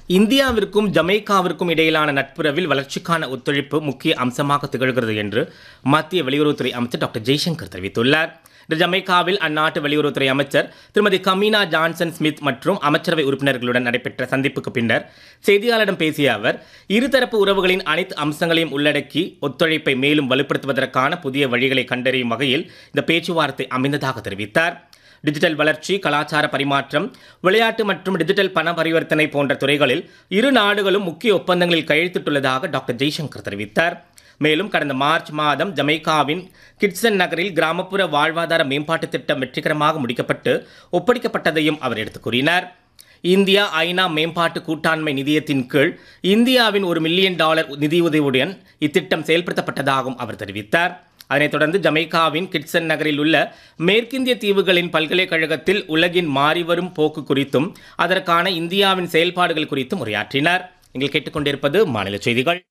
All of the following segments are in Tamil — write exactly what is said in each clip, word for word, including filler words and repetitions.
இந்தியாவிற்கும் ஜமைக்காவிற்கும் இடையிலான நட்புறவில் வளர்ச்சிக்கான ஒத்துழைப்பு முக்கிய அம்சமாக திகழ்கிறது என்று மத்திய வெளியுறவுத்துறை அமைச்சர் டாக்டர் ஜெய்சங்கர் தெரிவித்துள்ளார். ஜமைக்காவில் அந்நாட்டு வெளியுறவுத்துறை அமைச்சர் திருமதி கமீனா ஜான்சன் ஸ்மித் மற்றும் அமைச்சரவை உறுப்பினர்களுடன் நடைபெற்ற சந்திப்புக்கு பின்னர் செய்தியாளரிடம் பேசிய அவர், இருதரப்பு உறவுகளின் அனைத்து அம்சங்களையும் உள்ளடக்கி ஒத்துழைப்பை மேலும் வலுப்படுத்துவதற்கான புதிய வழிகளை கண்டறியும் வகையில் இந்த பேச்சுவார்த்தை அமைந்ததாக தெரிவித்தார். டிஜிட்டல் வளர்ச்சி, கலாச்சார பரிமாற்றம், விளையாட்டு மற்றும் டிஜிட்டல் பண பரிவர்த்தனை போன்ற துறைகளில் இரு நாடுகளும் முக்கிய ஒப்பந்தங்களில் கையெழுத்திட்டுள்ளதாக டாக்டர் ஜெய்சங்கர் தெரிவித்தார். மேலும் கடந்த மார்ச் மாதம் ஜமைக்காவின் கிட்சன் நகரில் கிராமப்புற வாழ்வாதார மேம்பாட்டு திட்டம் வெற்றிகரமாக முடிக்கப்பட்டு ஒப்படைக்கப்பட்டதையும் அவர் எடுத்துக் கூறினார். இந்தியா ஐநா மேம்பாட்டு கூட்டாண்மை நிதியத்தின் கீழ் இந்தியாவின் ஒரு மில்லியன் டாலர் நிதியுதவியுடன் இத்திட்டம் செயல்படுத்தப்பட்டதாகவும் அவர் தெரிவித்தார். அதனைத் தொடர்ந்து ஜமைக்காவின் கிட்சன் நகரில் உள்ள மேற்கிந்திய தீவுகளின் பல்கலைக்கழகத்தில் உலகின் மாறிவரும் போக்கு குறித்தும் அதற்கான இந்தியாவின் செயல்பாடுகள் குறித்தும் உரையாற்றினார். நீங்கள் கேட்டுக்கொண்டிருப்பது மாநில செய்திகள்.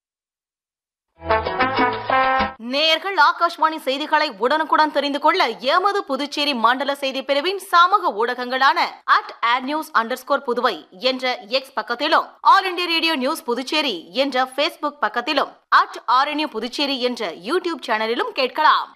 நேயர்கள் ஆகாஷ்வாணி செய்திகளை உடனுக்குடன் தெரிந்து கொள்ள எமது புதுச்சேரி மண்டல செய்தி பிரிவின் சமூக ஊடகங்களான at ad news under score Puduvai என்ற எக்ஸ் பக்கத்திலும், all India radio news Puducherry என்ற பேஸ்புக் பக்கத்திலும், அட் ஆர்என்யூ புதுச்சேரி என்ற யூடியூப் சேனலிலும் கேட்கலாம்.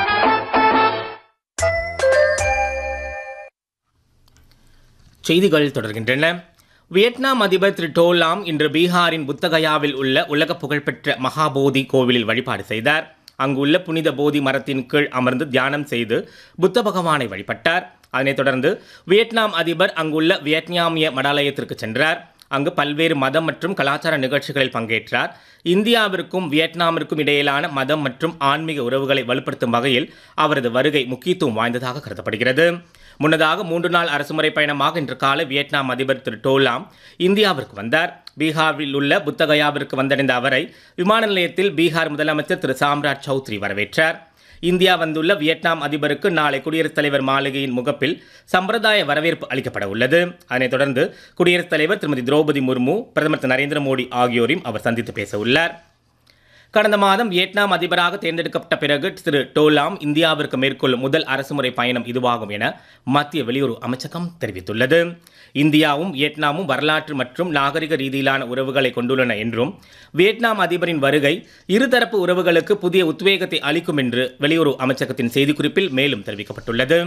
செய்திகள் தொடர்கின்றன. வியட்நாம் அதிபர் திரு டோ லாம் இன்று பீகாரின் புத்தகயாவில் உள்ள உலக புகழ்பெற்ற மகாபோதி கோவிலில் வழிபாடு செய்தார். அங்குள்ள புனித போதி மரத்தின் கீழ் அமர்ந்து தியானம் செய்து புத்த பகவானை வழிபட்டார். அதனைத் தொடர்ந்து வியட்நாம் அதிபர் அங்குள்ள வியட்நாமிய மடாலயத்திற்கு சென்றார். அங்கு பல்வேறு மதம் மற்றும் கலாச்சார நிகழ்ச்சிகளில் பங்கேற்றார். இந்தியாவிற்கும் வியட்நாமிற்கும் இடையிலான மதம் மற்றும் ஆன்மீக உறவுகளை வலுப்படுத்தும் வகையில் அவரது வருகை முக்கியத்துவம் வாய்ந்ததாக கருதப்படுகிறது. முன்னதாக மூன்று நாள் அரசுமுறை பயணமாக இன்று காலை வியட்நாம் அதிபர் திரு டோ லாம் இந்தியாவிற்கு வந்தார். பீகாரில் உள்ள புத்தகயாவிற்கு வந்தடைந்த அவரை விமான நிலையத்தில் பீகார் முதலமைச்சர் திரு சாம்ராஜ் சௌத்ரி வரவேற்றார். இந்தியா வந்துள்ள வியட்நாம் அதிபருக்கு நாளை குடியரசுத் தலைவர் மாளிகையின் முகப்பில் சம்பிரதாய வரவேற்பு அளிக்கப்பட உள்ளது. அதனைத் தொடர்ந்து குடியரசுத் தலைவர் திருமதி திரௌபதி முர்மு, பிரதமர் திரு நரேந்திர மோடி ஆகியோரையும் அவர் சந்தித்து பேச உள்ளார். கடந்த மாதம் வியட்நாம் அதிபராக தேர்ந்தெடுக்கப்பட்ட பிறகு திரு டோ லாம் இந்தியாவிற்கு மேற்கொள்ளும் முதல் அரசுமுறை பயணம் இதுவாகும் என மத்திய வெளியுறவு அமைச்சகம் தெரிவித்துள்ளது. இந்தியாவும் வியட்நாமும் வரலாற்று மற்றும் நாகரிக ரீதியிலான உறவுகளை கொண்டுள்ளன என்றும் வியட்நாம் அதிபரின் வருகை இருதரப்பு உறவுகளுக்கு புதிய உத்வேகத்தை அளிக்கும் என்று வெளியுறவு அமைச்சகத்தின் செய்திக்குறிப்பில் மேலும் தெரிவிக்கப்பட்டுள்ளது.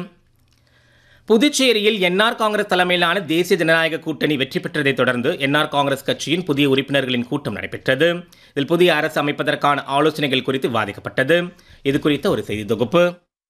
புதுச்சேரியில் என்ஆர் காங்கிரஸ் தலைமையிலான தேசிய ஜனநாயக கூட்டணி வெற்றி பெற்றதைத் தொடர்ந்து என்ஆர் காங்கிரஸ் கட்சியின் புதிய உறுப்பினர்களின் கூட்டம் நடைபெற்றது. இதில் புதிய அரசு அமைப்பதற்கான ஆலோசனைகள் குறித்து விவாதிக்கப்பட்டது. இது குறித்த ஒரு செய்தி தொகுப்பு.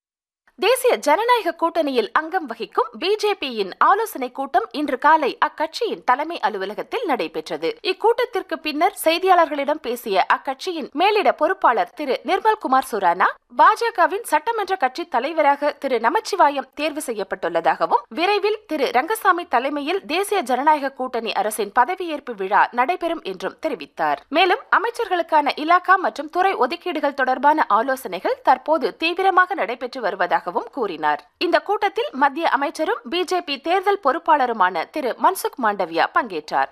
தேசிய ஜனநாயக கூட்டணியில் அங்கம் வகிக்கும் பிஜேபியின் ஆலோசனை கூட்டம் இன்று காலை அக்கட்சியின் தலைமை அலுவலகத்தில் நடைபெற்றது. இக்கூட்டத்திற்கு பின்னர் செய்தியாளர்களிடம் பேசிய அக்கட்சியின் மேலிட பொறுப்பாளர் திரு நிர்மல்குமார் சுரானா, பாஜகவின் சட்டமன்ற கட்சி தலைவராக திரு நமச்சிவாயம் தேர்வு செய்யப்பட்டுள்ளதாகவும் விரைவில் திரு ரங்கசாமி தலைமையில் தேசிய ஜனநாயக கூட்டணி அரசின் பதவியேற்பு விழா நடைபெறும் என்றும் தெரிவித்தார். மேலும் அமைச்சர்களுக்கான இலாகா மற்றும் துறை ஒதுக்கீடுகள் தொடர்பான ஆலோசனைகள் தற்போது தீவிரமாக நடைபெற்று வருவதாக கூறினார். இந்த கூட்டத்தில் மத்திய அமைச்சரும் பிஜேபி தேர்தல் பொறுப்பாளருமான திரு மன்சுக் மாண்டவியா பங்கேற்றார்.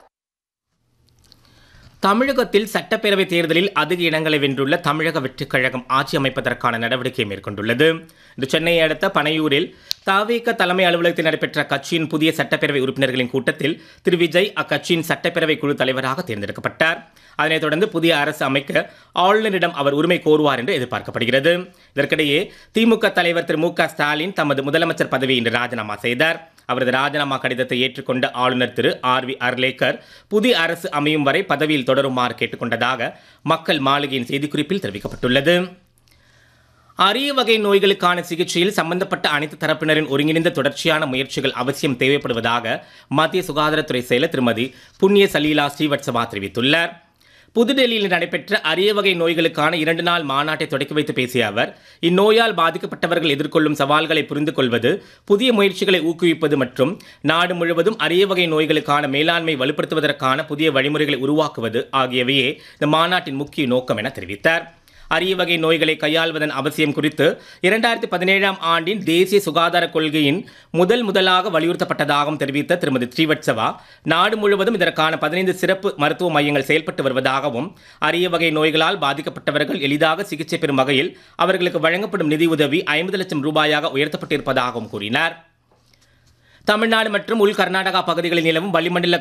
தமிழகத்தில் சட்டப்பேரவை தேர்தலில் அதிக இடங்களை வென்றுள்ள தமிழக வெற்றிக் கழகம் ஆட்சி அமைப்பதற்கான நடவடிக்கையை மேற்கொண்டுள்ளது. இன்று சென்னையை அடுத்த பனையூரில் தவிக தலைமை அலுவலகத்தில் நடைபெற்ற கட்சியின் புதிய சட்டப்பேரவை உறுப்பினர்களின் கூட்டத்தில் திரு விஜய் அக்கட்சியின் சட்டப்பேரவை குழு தலைவராக தேர்ந்தெடுக்கப்பட்டார். அதனைத் தொடர்ந்து புதிய அரசு அமைக்க ஆளுநரிடம் அவர் உரிமை கோருவார் என்று எதிர்பார்க்கப்படுகிறது. இதற்கிடையே திமுக தலைவர் திரு மு க ஸ்டாலின் தமது முதலமைச்சர் பதவியை இன்று ராஜினாமா செய்தார். அவரது ராஜினாமா கடிதத்தை ஏற்றுக்கொண்ட ஆளுநர் திரு ஆர் வி அர்லேக்கர் புதிய அரசு அமையும் வரை பதவியில் தொடருமாறு கேட்டுக்கொண்டதாக மக்கள் மாளிகையின் செய்திக்குறிப்பில் தெரிவிக்கப்பட்டுள்ளது. அரிய வகை நோய்களுக்கான சிகிச்சையில் சம்பந்தப்பட்ட அனைத்து தரப்பினரின் ஒருங்கிணைந்த தொடர்ச்சியான முயற்சிகள் அவசியம் தேவைப்படுவதாக மத்திய சுகாதாரத்துறை செயலர் திருமதி புண்ணிய சலீலா ஸ்ரீவத்சவா தெரிவித்துள்ளார். புதுடெல்லியில் நடைபெற்ற அரிய வகை நோய்களுக்கான இரண்டு நாள் மாநாட்டை தொடக்கி வைத்து பேசிய அவர், இந்நோயால் பாதிக்கப்பட்டவர்கள் எதிர்கொள்ளும் சவால்களை புரிந்து கொள்வது, புதிய முயற்சிகளை ஊக்குவிப்பது மற்றும் நாடு முழுவதும் அரிய வகை நோய்களுக்கான மேலாண்மை வலுப்படுத்துவதற்கான புதிய வழிமுறைகளை உருவாக்குவது ஆகியவையே இந்த மாநாட்டின் முக்கிய நோக்கம் என தெரிவித்தார். அரிய வகை நோய்களை கையாள்வதன் அவசியம் குறித்து இரண்டாயிரத்தி பதினேழாம் ஆண்டின் தேசிய சுகாதார கொள்கையின் முதல் முதலாக வலியுறுத்தப்பட்டதாகவும் தெரிவித்த திருமதி ஸ்ரீவத்சவா, நாடு முழுவதும் இதற்கான பதினைந்து சிறப்பு மருத்துவ மையங்கள் செயல்பட்டு வருவதாகவும் அரிய வகை நோய்களால் பாதிக்கப்பட்டவர்கள் எளிதாக சிகிச்சை பெறும் வகையில் அவர்களுக்கு வழங்கப்படும் நிதியுதவி ஐம்பது லட்சம் ரூபாயாக உயர்த்தப்பட்டிருப்பதாகவும் கூறினார். தமிழ்நாடு மற்றும் உள் கர்நாடகா பகுதிகளில் நிலவும் வளிமண்டல